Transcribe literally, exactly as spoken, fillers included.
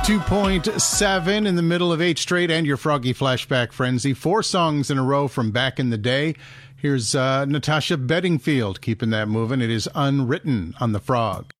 ninety-two point seven in the middle of eight straight and your Froggy Flashback Frenzy. Four songs in a row from back in the day. Here's uh, Natasha Bedingfield keeping that moving. It is Unwritten on the Frog.